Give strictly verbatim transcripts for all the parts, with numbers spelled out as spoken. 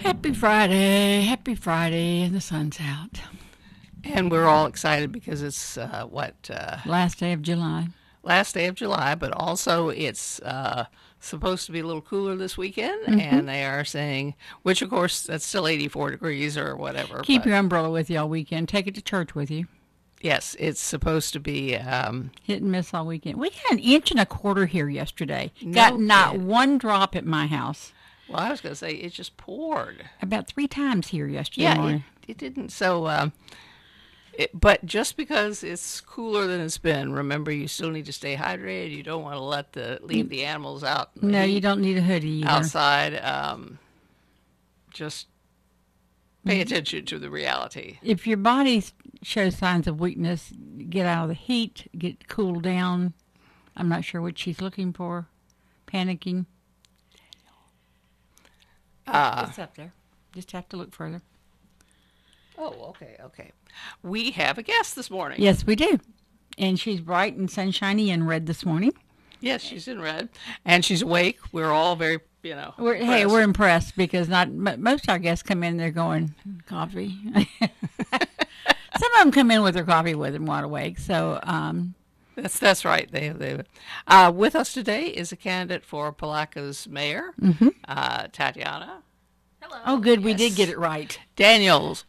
Happy Friday, happy Friday, and the sun's out. And we're all excited because it's uh, what uh, Last day of July. last day of July, but also it's uh, supposed to be a little cooler this weekend, Mm-hmm. and they are saying, which of course that's still eighty-four degrees or whatever. Keep but your umbrella with you all weekend. Take it to church with you. yes, it's supposed to be. Um, Hit and miss all weekend. We had an inch and a quarter here yesterday. No Got not kidding. one drop at my house. well, I was going to say it just poured. About three times here yesterday Yeah, it, morning. it didn't. So, um, it, but just because it's cooler than it's been, remember you still need to stay hydrated. You don't want to let the leave the animals out. in the No, heat. you don't need a hoodie either. outside. Um, just pay attention to the reality. If your body shows signs of weakness, get out of the heat, get cooled down. I'm not sure what she's looking for. Panicking. Uh, It's up there. Just have to look further. oh, okay, okay. We have a guest this morning. Yes, we do. And she's bright and sunshiny and red this morning. Yes, she's in red, and she's awake. We're all very, you know. We're, hey, impressed. we're impressed because not m- most of our guests come in, they're going, coffee. Some of them come in with their coffee with them wide awake. So, um, That's that's right. They they. Uh, with us today is a candidate for Palaca's mayor, Mm-hmm. uh, Tatiana Hello. oh, good, we did Yes. get it right. Daniels.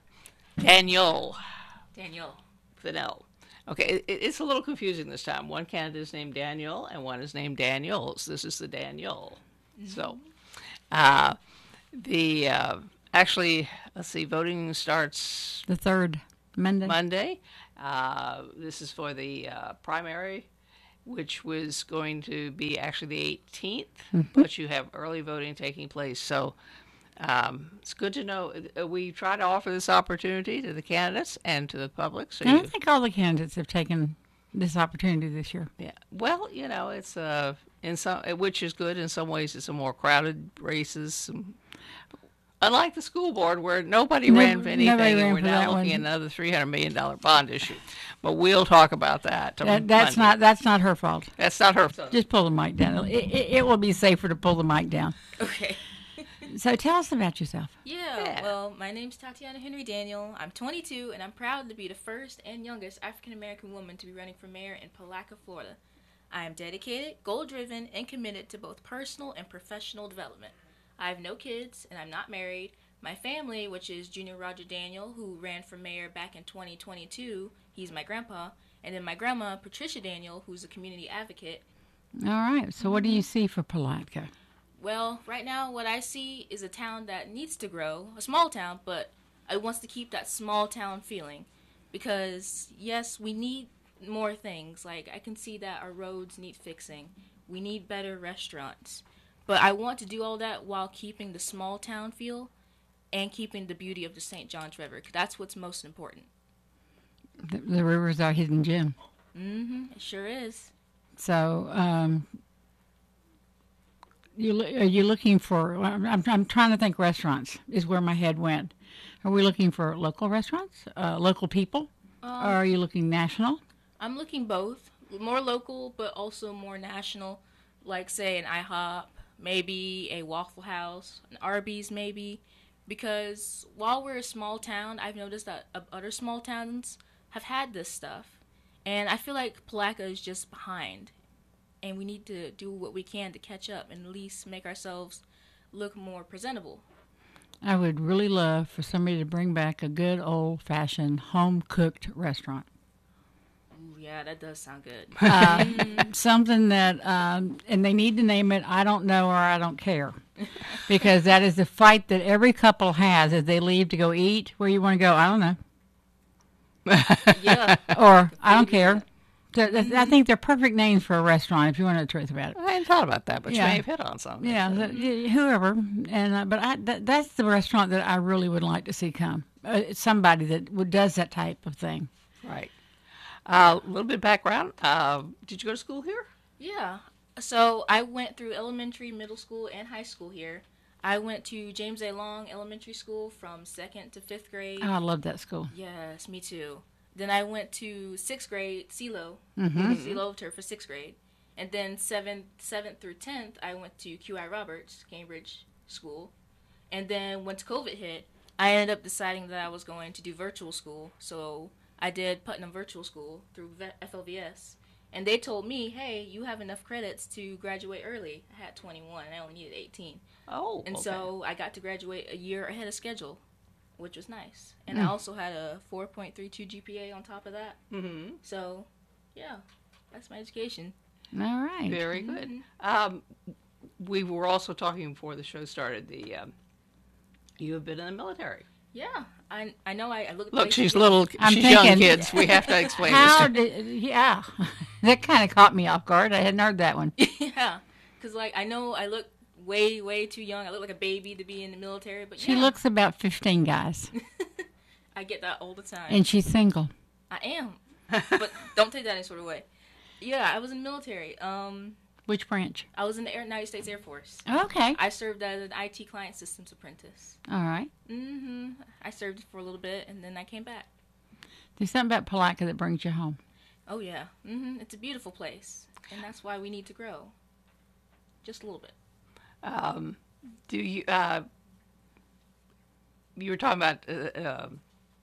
Daniel Daniel. Fennell. Okay, it, it's a little confusing this time. One candidate is named Daniel, and one is named Daniels. This is the Daniel. So, uh, the uh, actually, let's see, voting starts The third Monday. Monday. Uh, this is for the uh, primary, which was going to be actually the eighteenth, but you have early voting taking place. So um, it's good to know. Uh, We try to offer this opportunity to the candidates and to the public. So I you, don't think all the candidates have taken this opportunity this year. yeah. Well, you know, it's uh, in some, which is good. In some ways, it's a more crowded races. Some, unlike the school board, where nobody No- ran for anything, nobody and ran we're for now that looking one. at another three hundred million dollar bond issue. But we'll talk about that. on That, that's Monday. not that's not her fault. That's not her. Just pull the mic down. It, it, it will be safer to pull the mic down. Okay. So tell us about yourself. Yeah, Yeah. well, my name's Tatiana Henry Daniel. I'm twenty-two, and I'm proud to be the first and youngest African American woman to be running for mayor in Palaca, Florida. I am dedicated, goal-driven, and committed to both personal and professional development. I have no kids, and I'm not married. My family, which is Junior Roger Daniel, who ran for mayor back in twenty twenty-two, he's my grandpa, and then my grandma, Patricia Daniel, who's a community advocate. All right. So what do you see for Palatka? Well, right now, what I see is a town that needs to grow, a small town, but it wants to keep that small town feeling. Because, yes, we need more things. Like, I can see that our roads need fixing. We need better restaurants. But I want to do all that while keeping the small town feel and keeping the beauty of the Saint Johns River. 'Cause that's what's most important. The, the river's our hidden gem. Mm-hmm. It sure is. So, um, you lo- are you looking for? I'm, I'm I'm trying to think. Restaurants is where my head went. Are we looking for local restaurants, uh, local people, or are you looking national? I'm looking both. More local, but also more national. Like, say, an IHOP, maybe a Waffle House, an Arby's, maybe. Because while we're a small town, I've noticed that uh, other small towns have had this stuff. And I feel like Palaca is just behind. And we need to do what we can to catch up and at least make ourselves look more presentable. I would really love for somebody to bring back a good old-fashioned home-cooked restaurant. Ooh, yeah, that does sound good. Uh, something that, um, and they need to name it I don't know or I don't care. Because that is the fight that every couple has as they leave to go eat. Where you want to go, I don't know. Yeah. Or I don't care. Th- th- I think they're perfect names for a restaurant if you want to know the truth about it. I hadn't thought about that, but Yeah. you may have hit on something. Yeah, the, y- whoever. And uh, but I, that, that's the restaurant that I really would like to see come. Uh, it's somebody that would, does that type of thing. Right. Uh, a little bit of background. Uh, did you go to school here? Yeah. So I went through elementary, middle school, and high school here. I went to James A. Long Elementary School from second to fifth grade. Oh, I love that school. Yes, me too. Then I went to sixth grade, CeeLo, Mm-hmm. CeeLo Turf for sixth grade. And then seventh, seventh through tenth, I went to Q I Roberts, Cambridge School. And then once COVID hit, I ended up deciding that I was going to do virtual school. So I did Putnam Virtual School through F L V S. And they told me, hey, you have enough credits to graduate early. I had twenty-one, and I only needed eighteen. Oh, And okay. so I got to graduate a year ahead of schedule, which was nice. And I Mm. also had a four point three two G P A on top of that. Mm-hmm. So, yeah, that's my education. All right. Very good. Mhm. Um, we were also talking before the show started. The um, you have been in the military. Yeah, I I know I, I look. Look, way she's too- little. I'm she's young thinking- kids. We have to explain How this. To did, yeah, that kind of caught me off guard. I hadn't heard that one. Yeah, because like I know I look way way too young. I look like a baby to be in the military, but She yeah, looks about fifteen, guys, I get that all the time. and she's single. I am, but don't take that any sort of way. Yeah, I was in the military. Um, Which branch? I was in the Air, United States Air Force. Okay. I served as an I T client systems apprentice. All right. Mm-hmm. I served for a little bit, and then I came back. There's something about Palatka that brings you home. Oh yeah, mm-hmm. It's a beautiful place, and that's why we need to grow. Just a little bit. um, do you? Uh, you were talking about. Uh, um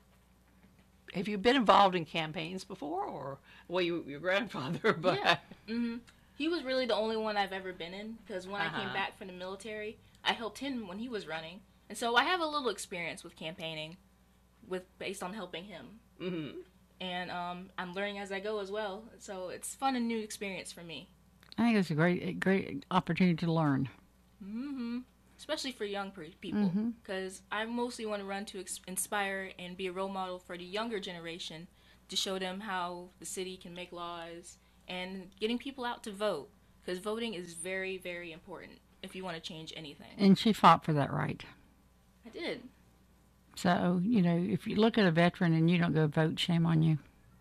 have you been involved in campaigns before, or well, you, your grandfather, but Yeah. Mm-hmm. He was really the only one I've ever been in, because when I Uh-huh. came back from the military, I helped him when he was running, and so I have a little experience with campaigning, with based on helping him, mm-hmm. and um, I'm learning as I go as well. So it's fun and new experience for me. I think it's a great, a great opportunity to learn. Mm-hmm. Especially for young pe- people, Mhm. because I mostly want to run to ex- inspire and be a role model for the younger generation, to show them how the city can make laws and getting people out to vote, because voting is very, very important if you want to change anything. And she fought for that right. I did. So, you know, if you look at a veteran and you don't go vote, shame on you.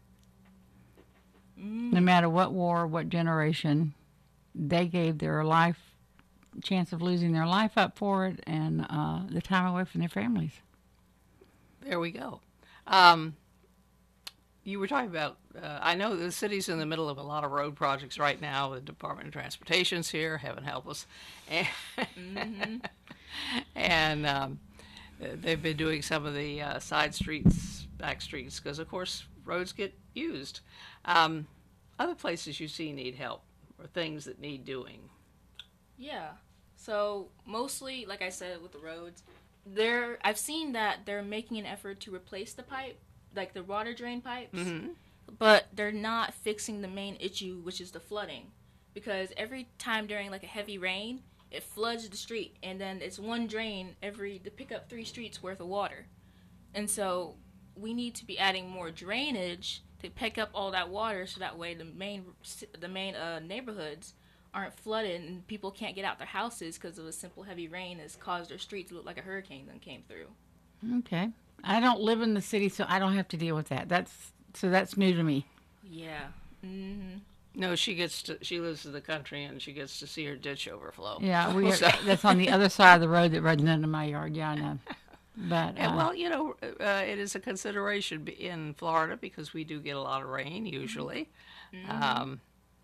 Mm. No matter what war, what generation, they gave their life, chance of losing their life up for it, and uh, the time away from their families. There we go. Um, you were talking about, uh, I know the city's in the middle of a lot of road projects right now. The Department of Transportation's here, heaven help us. And, Mm-hmm. and um, they've been doing some of the uh, side streets, back streets, because, of course, roads get used. Um, other places you see need help, or things that need doing. Yeah. So mostly, like I said, with the roads, they're I've seen that they're making an effort to replace the pipe, like the water drain pipes, Mm-hmm. but they're not fixing the main issue, which is the flooding, because every time during like a heavy rain, it floods the street, and then it's one drain every to pick up three streets worth of water, and so we need to be adding more drainage to pick up all that water, so that way the main the main uh, neighborhoods aren't flooded and people can't get out their houses because of a simple heavy rain that's caused their streets to look like a hurricane that came through. Okay. I don't live in the city, so I don't have to deal with that. That's so that's new to me. Yeah. Mm-hmm. No, she gets to, she lives in the country, and she gets to see her ditch overflow. Yeah, we So- that's on the other side of the road that runs into my yard. Yeah, I know. But And uh, well, you know, uh, it is a consideration b- in Florida because we do get a lot of rain usually. Mm-hmm. Um,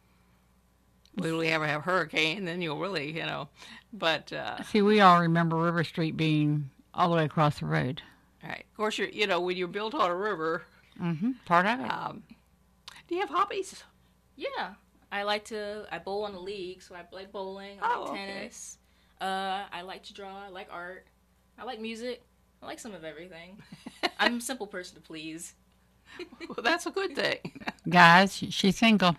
will we ever have hurricane? Then you'll really, you know. But uh, see, we all remember River Street being all the way across the road. all right, of course, you're, you know, when you're built on a river, Mm-hmm. Part of it. um, do you have hobbies? Yeah. I like to, I bowl on the league, so I like bowling, I Oh, like okay. tennis. Uh, I like to draw, I like art, I like music, I like some of everything. I'm a simple person to please. Well, that's a good thing. Guys, she- she's single.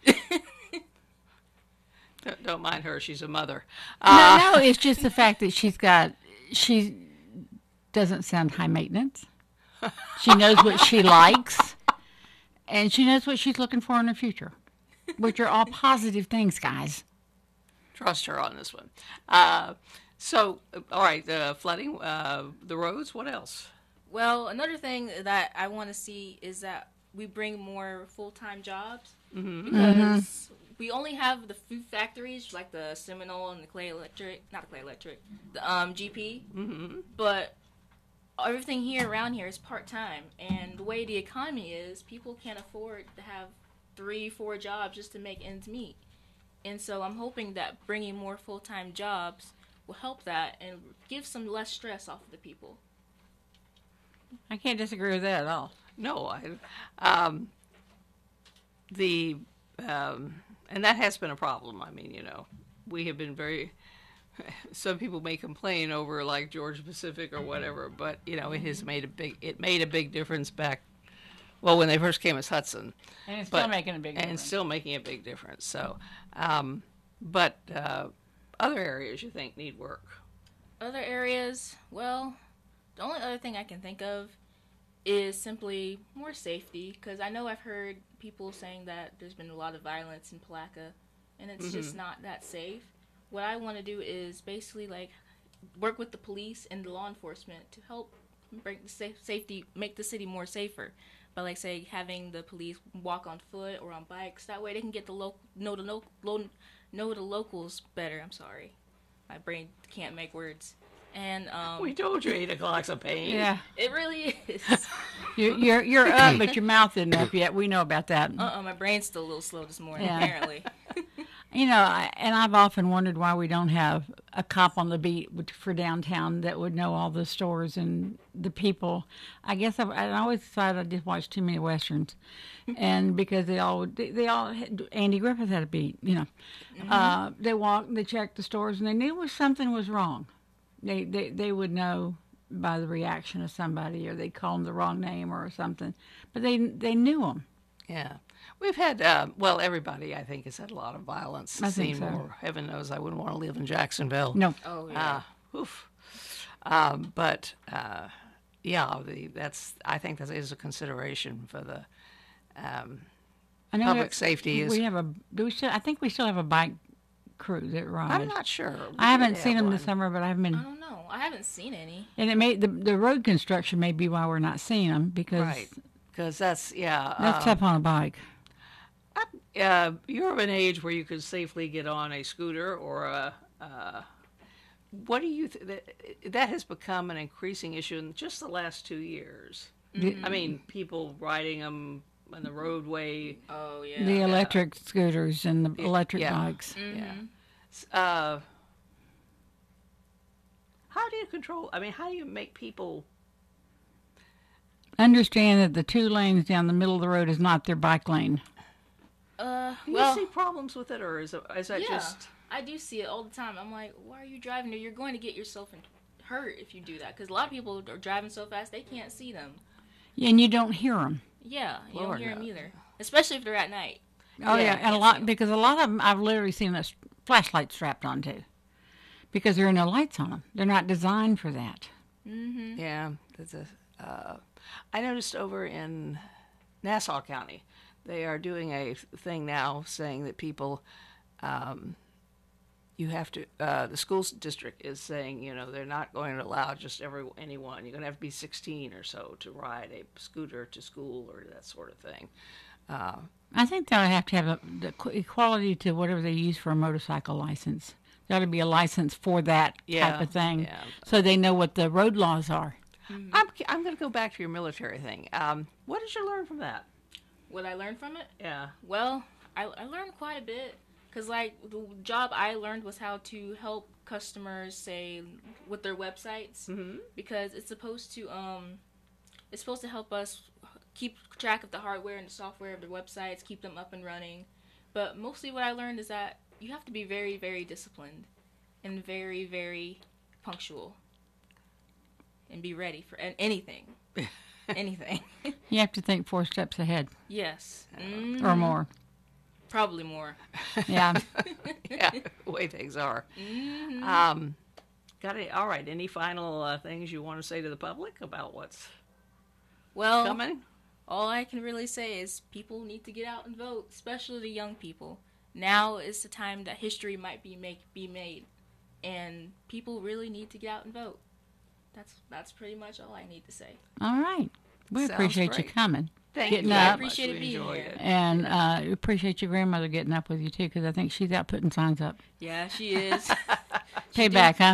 don't, don't mind her; she's a mother. Uh, no, no, it's just the fact that she's got, she doesn't sound high maintenance. She knows what she likes, and she knows what she's looking for in the future, which are all positive things, guys. Trust her on this one. Uh, so, uh, all right, the flooding, uh, the roads. What else? Well, another thing that I want to see is that we bring more full-time jobs, Mm-hmm. because we only have the food factories like the Seminole and the Clay Electric, not the Clay Electric, the um, G P, Mm-hmm. but everything here around here is part-time, and the way the economy is, people can't afford to have three, four jobs just to make ends meet. And so I'm hoping that bringing more full-time jobs will help that and give some less stress off of the people. I can't disagree with that at all. No, I, um, the, um, and that has been a problem. I mean, you know, we have been very, some people may complain over like Georgia Pacific or whatever, but you know, it has made a big, it made a big difference back, well, when they first came as Hudson. And it's But- still making a big And difference. still making a big difference. So, um, but, uh, other areas you think need work? Other areas, well, the only other thing I can think of is simply more safety, because I know I've heard people saying that there's been a lot of violence in Palaca, and it's just not that safe. What I want to do is basically like work with the police and the law enforcement to help bring the safe, safety, make the city more safer. By like say having the police walk on foot or on bikes, that way they can get the local know the lo- lo- know the locals better. I'm sorry, my brain can't make words, and um, We told you eight o'clock's a pain. Yeah. it really is. You're, you're, you're up, but your mouth isn't up yet. We know about that. Uh-uh, my brain's still a little slow this morning, Yeah. apparently. You know, I, and I've often wondered why we don't have a cop on the beat with- for downtown that would know all the stores and the people. I guess I've, I always thought I just watched too many westerns, and because they all they, they all had, Andy Griffith had a beat. You know, uh, they walked, they checked the stores, and they knew was something was wrong. They they they would know by the reaction of somebody, or they'd call them the wrong name or something. But they they knew them. Yeah. We've had, uh, well, everybody, I think, has had a lot of violence. I think Seen so. more. Heaven knows I wouldn't want to live in Jacksonville. No. Oh yeah. Uh, oof. Um, but, uh, yeah, the, that's, I think that is a consideration for the, um, I know public that safety is, we have a. Do we still? I think we still have a bike crew that rides. I'm not sure. We I haven't did seen have them this one. summer, but I haven't I been. don't know. I haven't seen any. And it may the the road construction may be why we're not seeing them because Right. Because that's, yeah. that's um, tough on a bike. uh, you're of an age where you could safely get on a scooter or a. Uh, what do you? Th- that, that has become an increasing issue in just the last two years. I mean, people riding them on the roadway. Oh yeah. The electric scooters and the electric yeah. bikes. Yeah. S- Uh, how do you control? I mean, how do you make people? Understand that the two lanes down the middle of the road is not their bike lane. Uh, Do well, you see problems with it, or is it, is that yeah, just? I do see it all the time. I'm like, why are you driving there? You're going to get yourself in, hurt if you do that. Because a lot of people are driving so fast they can't see them. And you don't hear them. Yeah, you Lord, don't hear them no. either. Especially if they're at night. Oh yeah, Yeah, and a can't see lot 'em. because a lot of them I've literally seen a s- flashlight strapped on too, because there are no lights on them. They're not designed for that. Mm-hmm. Yeah, that's a. Uh, I noticed over in Nassau County, they are doing a thing now saying that people, um, you have to. Uh, the school district is saying, you know, they're not going to allow just every anyone. You're going to have to be sixteen or so to ride a scooter to school or that sort of thing. Uh, I think they'll have to have a, the qu- equality to whatever they use for a motorcycle license. There ought to be a license for that type Yeah, of thing, yeah. so they know what the road laws are. I'm I'm going to go back to your military thing. Um, what did you learn from that? What I learned from it? Yeah. Well, I, I learned quite a bit. Because, like, the job I learned was how to help customers, say, with their websites. Mm-hmm. Because it's supposed to, um, it's supposed to help us keep track of the hardware and the software of their websites, keep them up and running. But mostly what I learned is that you have to be very, very disciplined and very, very punctual. And be ready for an- anything. anything. You have to think four steps ahead Yes. Mhm. or more. Probably more. Yeah. Yeah, the way things are. Mm-hmm. Um, got it. All right. Any final uh, things you want to say to the public about what's Well, coming? all I can really say is people need to get out and vote, especially the young people. Now is the time that history might be make be made, and people really need to get out and vote. That's that's pretty much all I need to say. All right. We Sounds appreciate you great. coming. Thank Getting you. up. very I appreciate much. it We being enjoyed here. it. And uh, we appreciate your grandmother getting up with you too, because I think she's out putting signs up. Yeah, she is. Payback, huh?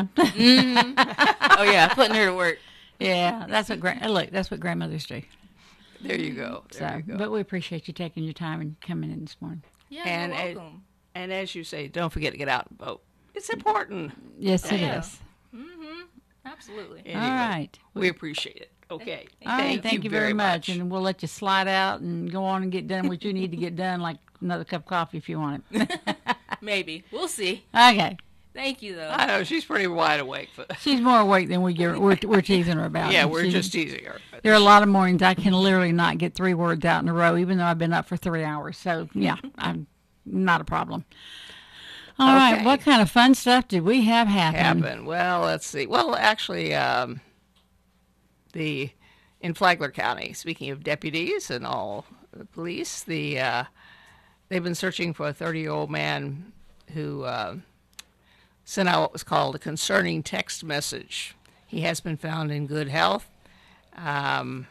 Oh yeah, putting her to work. Yeah, that's what gra- look. That's what grandmothers do. There you go. There So, you go. but we appreciate you taking your time and coming in this morning. Yeah, And you're a- welcome. And as you say, don't forget to get out and vote. It's important. Yes, it Yeah. is. Absolutely. Anyway, All right. we appreciate it. Okay. All right. Thank, you very much. much. And we'll let you slide out and go on and get done what you need to get done, like another cup of coffee if you want it. Maybe. We'll see. Okay. Thank you, though. I know she's pretty wide awake. But She's more awake than we get. We're, we're teasing her about. yeah, it. we're She's- just teasing her. There are a lot of mornings I can literally not get three words out in a row, even though I've been up for three hours. So, yeah, I'm not a problem. All right, Okay. what kind of fun stuff did we have happen? Happen. Well, let's see. Well, actually, um, the in Flagler County. Speaking of deputies and all the police, the uh, they've been searching for a thirty-year-old man who uh, sent out what was called a concerning text message. He has been found in good health. Um,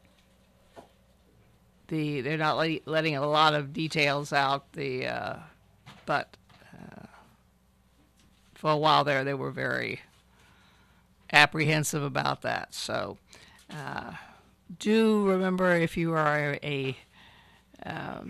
the they're not let, letting a lot of details out. The uh, but for a while there, they were very apprehensive about that. So, uh, do remember if you are a, um,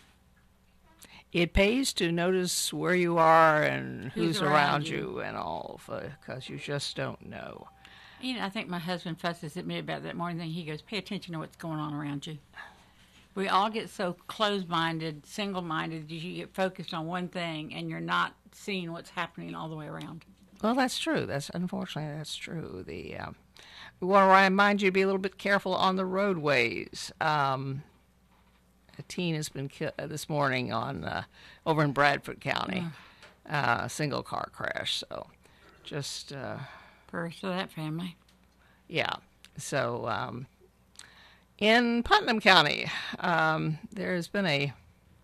it pays to notice where you are and who's, Who's around, around you. you. and all, because you just don't know. You know, I think my husband fusses at me about that morning thing. He goes, pay attention to what's going on around you. We all get so closed-minded, single-minded, that you get focused on one thing and you're not seeing what's happening all the way around. Well, that's true. That's unfortunately that's true. The um, we want to remind you to be a little bit careful on the roadways. Um, a teen has been killed this morning on uh, over in Bradford County, uh, single car crash. So, just uh, Prayers to that family. yeah. So, um, in Putnam County, um, there has been a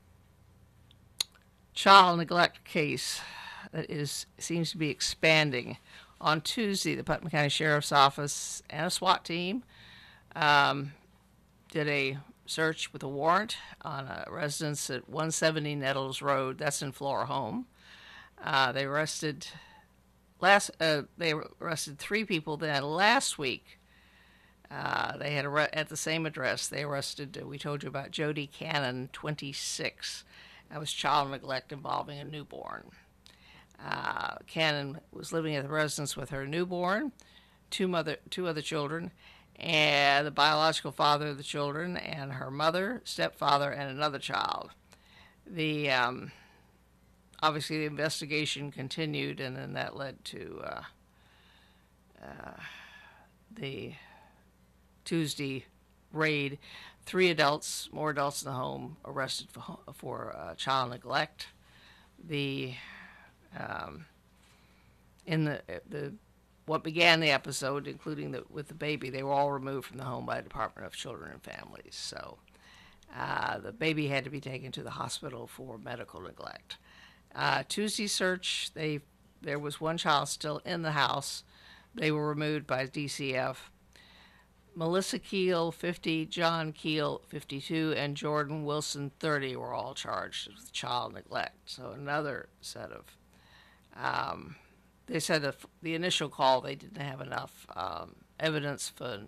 child neglect case that is seems to be expanding. On Tuesday, the Putnam County Sheriff's Office and a SWAT team um, did a search with a warrant on a residence at one seventy Nettles Road. That's in Flora Home. Uh, they arrested last. Uh, they arrested three people. Then last week, uh, they had arre- at the same address. They arrested. Uh, we told you about Jody Cannon, twenty-six. That was child neglect involving a newborn. Uh, Cannon was living at the residence with her newborn, two mother, two other children, and the biological father of the children, and her mother, stepfather, and another child. The um, obviously the investigation continued, and then that led to uh, uh, the Tuesday raid. Three adults, more adults in the home, arrested for for uh, child neglect. The um, in the the what began the episode, including the with the baby, they were all removed from the home by the Department of Children and Families. So uh, the baby had to be taken to the hospital for medical neglect. Uh, Tuesday search, they there was one child still in the house. They were removed by D C F. Melissa Keel, fifty, John Keel, fifty-two, and Jordan Wilson, thirty, were all charged with child neglect. So another set of, um, they said the, the initial call, they didn't have enough um, evidence for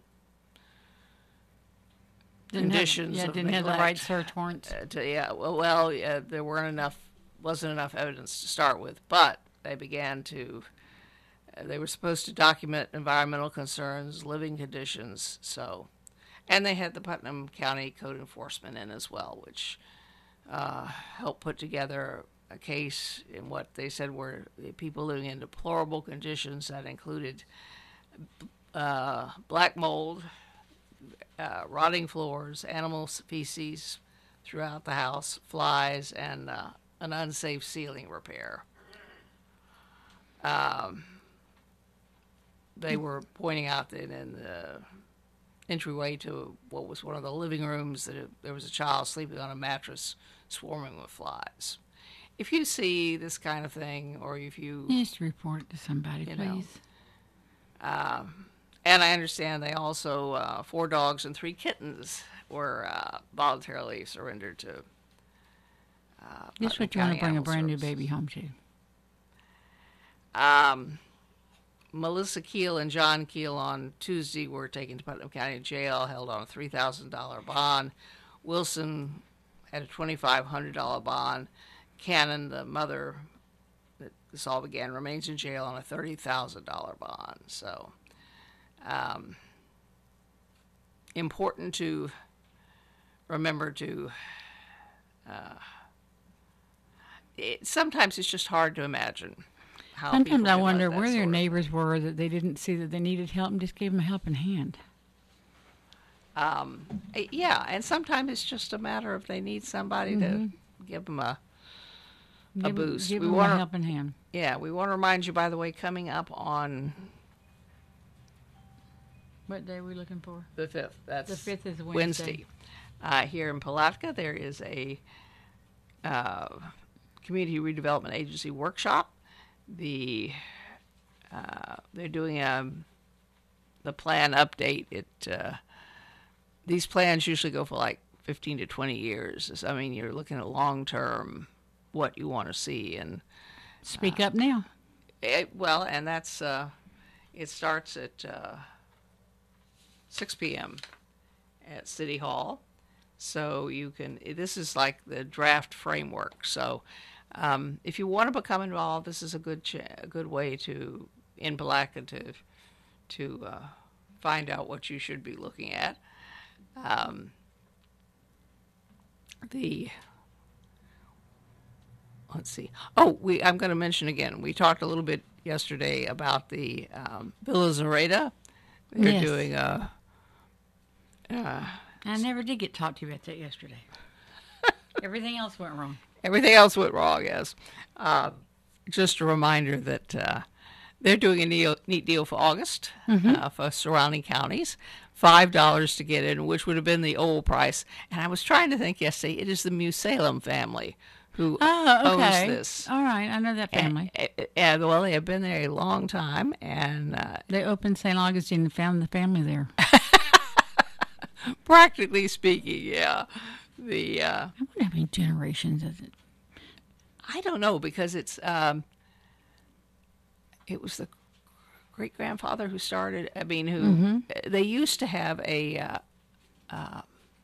Didn't conditions have, yeah, of didn't have the neglect. right search warrants. Uh, to, yeah, well, well yeah, there weren't enough, wasn't enough evidence to start with, but they began to, uh, they were supposed to document environmental concerns, living conditions, so, and they had the Putnam County Code Enforcement in as well, which uh, helped put together a case in what they said were people living in deplorable conditions that included uh, black mold, uh, rotting floors, animal feces throughout the house, flies, and uh, an unsafe ceiling repair. Um, they were pointing out that in the entryway to what was one of the living rooms that it, there was a child sleeping on a mattress swarming with flies. If you see this kind of thing, or if you Just report it to somebody, You know. please. Um, and I understand they also, uh, four dogs and three kittens were uh, voluntarily surrendered to. Uh, This Putnam what you want County to bring a Animal brand new Services. baby home to. Um, Melissa Keel and John Keel on Tuesday were taken to Putnam County Jail, held on a three thousand dollars bond. Wilson had a twenty-five hundred dollars bond. Cannon, the mother that this all began, remains in jail on a thirty thousand dollars bond. So, um, important to remember to. Uh, it, sometimes it's just hard to imagine how. Sometimes people I can let wonder that where their sort of- neighbors were that they didn't see that they needed help and just gave them a helping hand. Um, eh, yeah, and sometimes it's just a matter of they need somebody to give them a. Give, A 'em- boost. Give We them wanna- a helping hand. Yeah, we want to remind you, by the way, coming up on What day are we looking for? the fifth. That's The fifth is Wednesday. Wednesday. Uh, here in Palatka, there is a uh, community redevelopment agency workshop. The uh, they're doing a the plan update. It uh, these plans usually go for like fifteen to twenty years. So, I mean, you're looking at long term what you want to see, and Speak up now. it, well, and that's uh, it starts at uh, six p.m. at City Hall. So you can. This is like the draft framework. So um, if you want to become involved, this is a good ch- a good way to in Palatka to to uh, find out what you should be looking at. Um, the let's see. Oh, we I'm going to mention again. We talked a little bit yesterday about the um, Villa Zareta. They're Yes. doing a. Uh, I never did get talked to you about that yesterday. Everything else went wrong. everything else went wrong. Yes. Uh, just a reminder that uh, they're doing a neat, neat deal for August uh, for surrounding counties. Five dollars to get in, which would have been the old price. And I was trying to think yesterday. It is the Musalem family who Oh, okay. owns this. All right, I know that family. And, and, well, they have been there a long time, and uh, They opened Saint Augustine and found the family there. practically speaking, yeah, the uh, I wonder how many generations is it? I don't know because it's um, it was the great grandfather who started. I mean, who they used to have a uh, uh,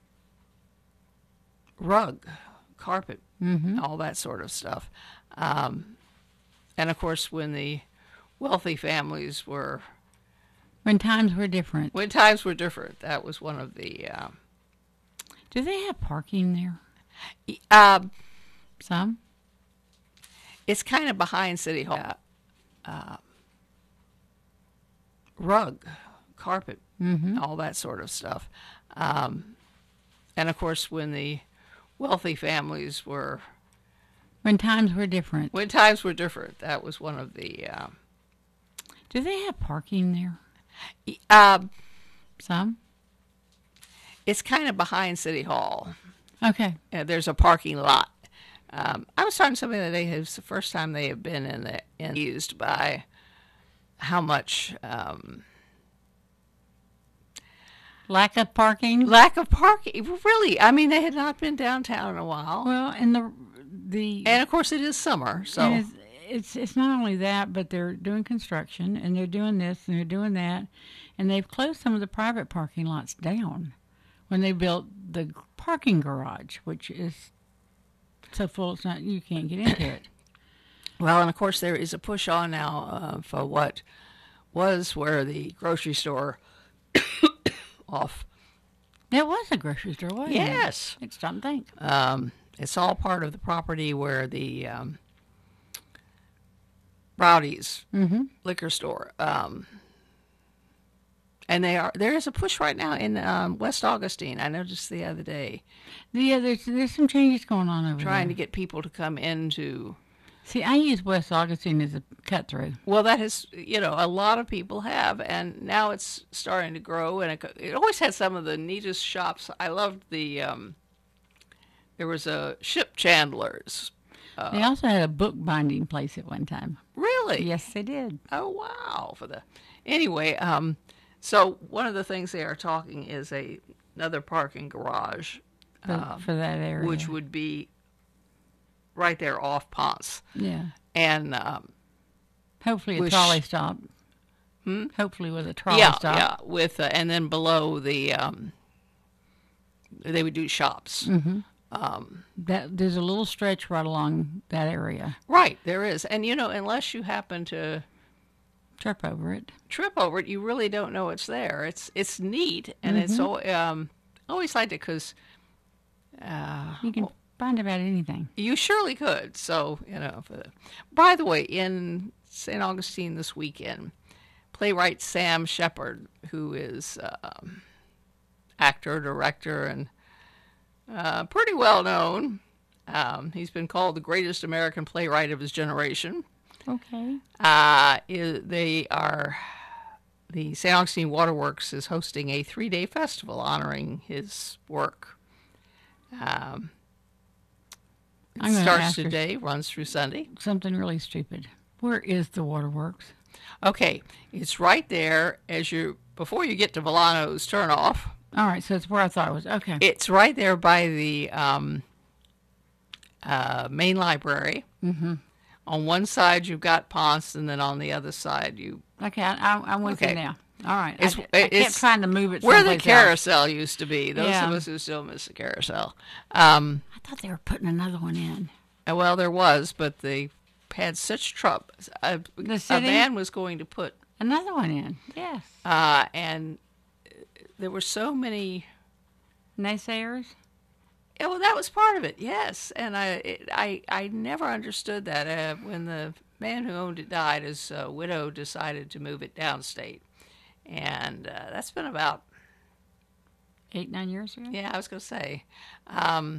rug, carpet, all that sort of stuff, um, and of course, when the wealthy families were When times were different. when times were different, that was one of the. Uh, Do they have parking there? um, Some? it's kind of behind City Hall. Uh, rug, carpet, all that sort of stuff. Um, and of course, when the wealthy families were, When times were different. when times were different, that was one of the. Uh, Do they have parking there? um, Some? it's kind of behind City Hall. Okay. Uh, there's a parking lot. Um, I was talking to somebody the other day. It was the first time they have been in the in, used by how much um, Lack of parking? lack of parking. Really, I mean, they had not been downtown in a while, Well, and the the and of course, it is summer, so and it's, it's it's not only that, but they're doing construction and they're doing this and they're doing that, and they've closed some of the private parking lots down when they built the parking garage, which is so full it's not you can't get into it. well, and of course, there is a push on now uh, for what was where the grocery store off. There was a grocery store, wasn't Yes. it? It's something to think. Um, it's all part of the property where the um, Rowdy's liquor store. Um, and they are there is a push right now in um, West Augustine. I noticed the other day, Yeah, there's there's some changes going on over trying to there. get people to come into. See, I use West Augustine as a cut through. Well, that is, you know, a lot of people have, and now it's starting to grow. And it, it always had some of the neatest shops. I loved the. Um, there was a Ship Chandler's. They also had a book binding place at one time. Really? Yes, they did. Oh wow! For the anyway, um, so one of the things they are talking is a another parking garage, For, um, for that area. which would be right there off Ponce, Yeah. and um, Hopefully a Wish- trolley stop. Hmm? Hopefully with a trolley yeah, stop. yeah, with uh, and then below the um, they would do shops That there's a little stretch right along that area. Right, there is. And, you know, unless you happen to Trip over it. trip over it, you really don't know it's there. It's it's neat, and it's al- um, always liked it because You can find about anything. you surely could. So, you know. For the, by the way, in Saint Augustine this weekend, playwright Sam Shepard, who is um, actor, director, and uh, pretty well known. Um, he's been called the greatest American playwright of his generation. Okay. Uh, i- they are, the Saint Augustine Waterworks is hosting a three day festival honoring his work. Um, I'm it gonna starts ask her today, runs through Sunday. something really stupid. Where is the waterworks? Okay, it's right there as you, before you get to Volano's turnoff. All right, so it's where I thought it was. Okay. It's right there by the um, uh, main library. Mm-hmm. On one side you've got Ponce, and then on the other side you Okay, I, I, I'm with Okay. you now. All right. It's- I, I kept it's trying to move it where the someplace else. carousel used to be. Those Yeah. of us who still miss the carousel. Um, I thought they were putting another one in. and well, there was, but they had such trouble. A, The a city? man was going to put, Another one in. Yes. uh, and there were so many. Naysayers? Yeah, well, that was part of it, yes. And I, it, I, I never understood that. Uh, when the man who owned it died, his uh, widow decided to move it downstate, and uh, that's been about, Eight, nine years ago? yeah, I was going to say, um,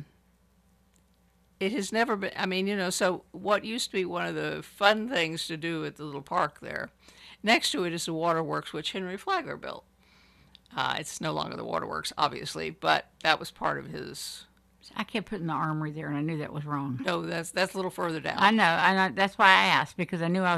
it has never been. I mean, you know, so what used to be one of the fun things to do at the little park there, next to it is the waterworks, which Henry Flagler built. Uh, it's no longer the waterworks, obviously, but that was part of his. I kept putting the armory there, and I knew that was wrong. No, that's that's a little further down. I know, I know. That's why I asked, because I knew I